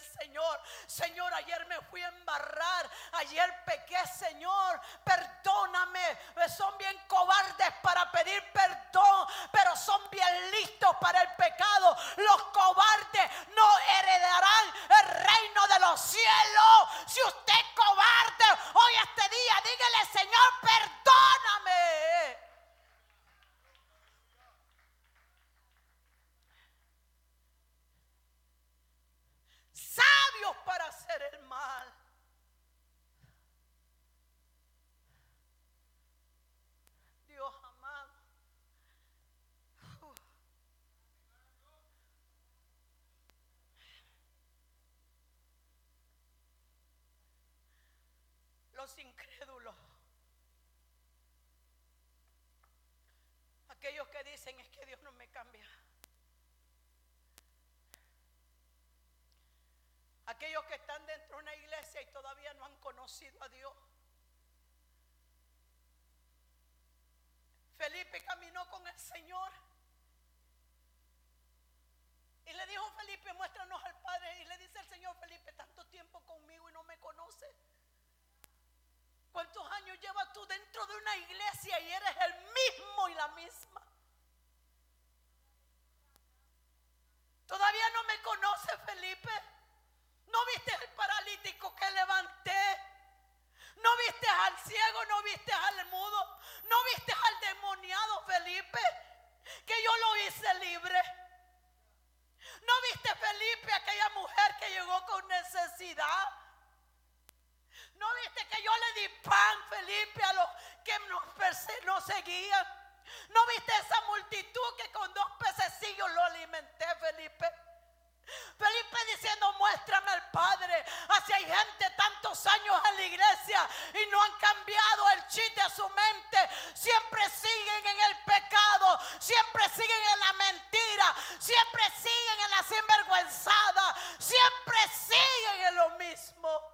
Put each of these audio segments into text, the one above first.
Señor. Señor, ayer me fui a embarrar, ayer pequé, Señor, perdóname. Son bien cobardes para pedir perdón, pero son bien listos para el pecado. Los cobardes no heredarán el reino de los cielos. Si usted es cobarde hoy este día, dígale: Señor, perdóname. Sabios para hacer el mal. Dios amado. Los incrédulos, aquellos que dicen: es que Dios no me cambia. Aquellos que están dentro de una iglesia y todavía no han conocido a Dios. Felipe caminó con el Señor y le dijo: Felipe, muéstranos al Padre. Y le dice el Señor: Felipe, tanto tiempo conmigo y no me conoces. ¿Cuántos años llevas tú dentro de una iglesia y eres el mismo y la misma? ¿Todavía no me conoces, Felipe? ¿No viste al paralítico que levanté? ¿No viste al ciego? ¿No viste al mudo? ¿No viste al demoniado, Felipe, que yo lo hice libre? ¿No viste, Felipe, aquella mujer que llegó con necesidad? ¿No viste que yo le di pan, Felipe, a los que nos seguían? ¿No viste esa multitud que con 2 pececillos lo alimenté, Felipe? Felipe diciendo: muéstrame al Padre. Así hay gente tantos años en la iglesia y no han cambiado el chip de su mente. Siempre siguen en el pecado, siempre siguen en la mentira, siempre siguen en la sinvergüenzada, siempre siguen en lo mismo.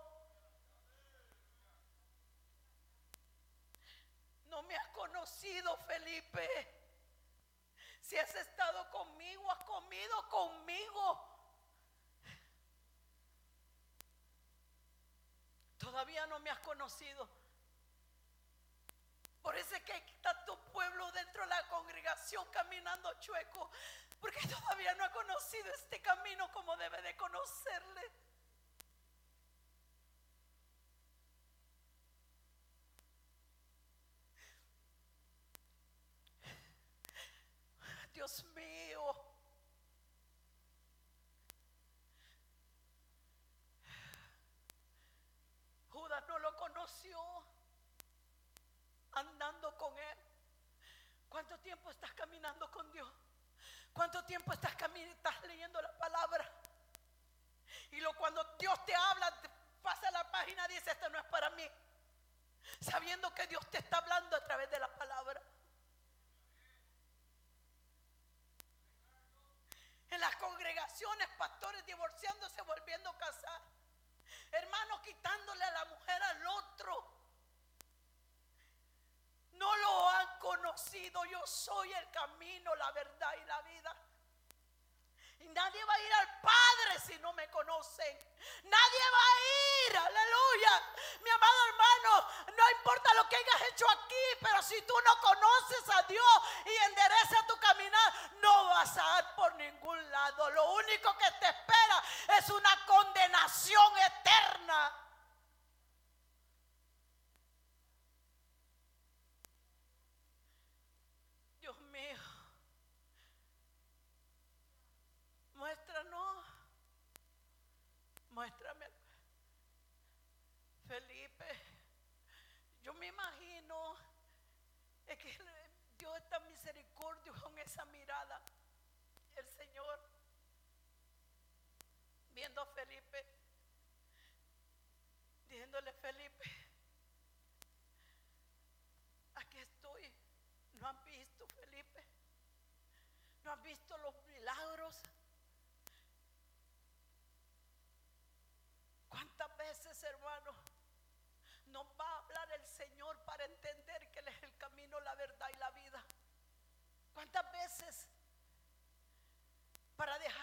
No me has conocido, Felipe. Si has estado conmigo, has comido conmigo. Todavía no me has conocido. Por eso es que hay tanto pueblo dentro de la congregación caminando chueco, porque todavía no ha conocido este camino como debe de conocerle. Dios mío. Judas no lo conoció andando con él. ¿Cuánto tiempo estás caminando con Dios? ¿Cuánto tiempo estás leyendo la palabra? Y cuando Dios te habla, pasa la página y dice: esto no es para mí, sabiendo que Dios te está hablando a través de la palabra. En las congregaciones, pastores divorciándose, volviendo a casar, hermanos quitándole a la mujer al otro. No lo han conocido. Yo soy el camino, la verdad y la vida. Y nadie va a ir al Padre si no me conocen. Nadie va a ir, aleluya. Mi amado hermano, no importa lo que hayas hecho aquí, pero si tú no conoces a Dios y enderezas tu caminar, no vas a ir por ningún lado. Lo único que te espera es una condenación eterna. Dios mío, muéstrame, Felipe. Yo me imagino es que Dios es tan misericordioso con esa mirada. El Señor viendo a Felipe, diciéndole: Felipe, aquí estoy. ¿No han visto, Felipe? ¿No han visto los milagros? ¿Cuántas veces, hermano, nos va a hablar el Señor para entender que Él es el camino, la verdad y la vida? ¿Cuántas veces para dejar